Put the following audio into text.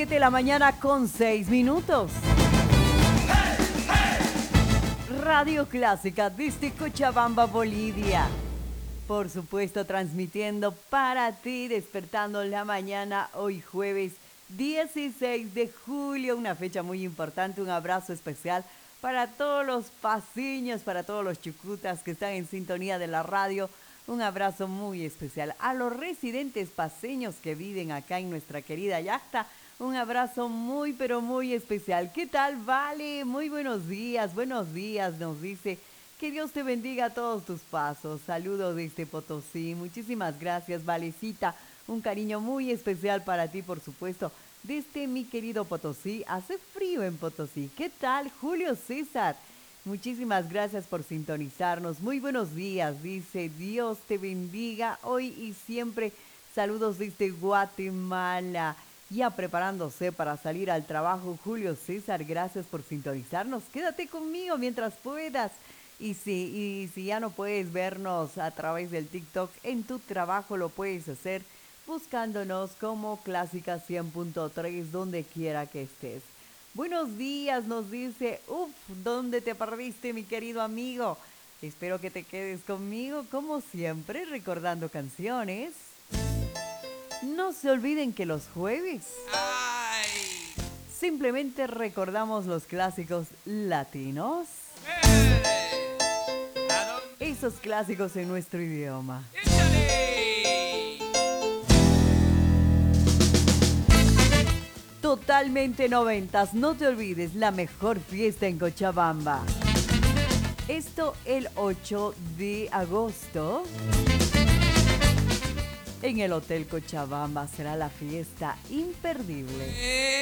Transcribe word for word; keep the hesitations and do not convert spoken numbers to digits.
siete de la mañana con seis minutos. Radio Clásica desde Cochabamba, Bolivia. Por supuesto, transmitiendo para ti, despertando la mañana hoy jueves dieciséis de julio, una fecha muy importante. Un abrazo especial para todos los paseños, para todos los chucutas que están en sintonía de la radio. Un abrazo muy especial a los residentes paseños que viven acá en nuestra querida Yacta. Un abrazo muy, pero muy especial. ¿Qué tal, Vale? Muy buenos días, buenos días, nos dice. Que Dios te bendiga a todos tus pasos. Saludos desde Potosí. Muchísimas gracias, Valecita. Un cariño muy especial para ti, por supuesto. Desde mi querido Potosí. Hace frío en Potosí. ¿Qué tal, Julio César? Muchísimas gracias por sintonizarnos. Muy buenos días, dice. Dios te bendiga hoy y siempre. Saludos desde Guatemala. Ya preparándose para salir al trabajo, Julio César, gracias por sintonizarnos. Quédate conmigo mientras puedas. Y si, y si ya no puedes vernos a través del TikTok, en tu trabajo lo puedes hacer buscándonos como Clásica cien punto tres, donde quiera que estés. Buenos días, nos dice. Uf, ¿dónde te perdiste, mi querido amigo? Espero que te quedes conmigo, como siempre, recordando canciones. No se olviden que los jueves Ay. simplemente recordamos los clásicos latinos. ¡Eh! ¿A dónde? Esos clásicos en nuestro idioma. ¡Échale! Totalmente noventas, no te olvides, la mejor fiesta en Cochabamba. Esto el ocho de agosto. En el Hotel Cochabamba será la fiesta imperdible. Eh.